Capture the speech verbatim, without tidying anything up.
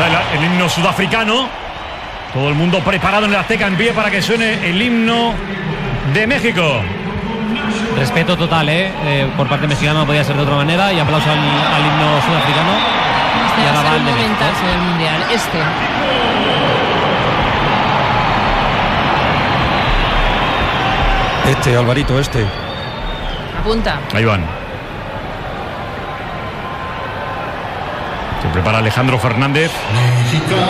Empieza el, el himno sudafricano. Todo el mundo preparado en el Azteca en pie para que suene el himno de México. Respeto total, ¿eh? eh por parte mexicana no podía ser de otra manera. Y aplauso al, al himno sudafricano. Este va a ser un momentazo del Mundial. Este. Este, Alvarito, este. Apunta. Ahí van. Se prepara Alejandro Fernández.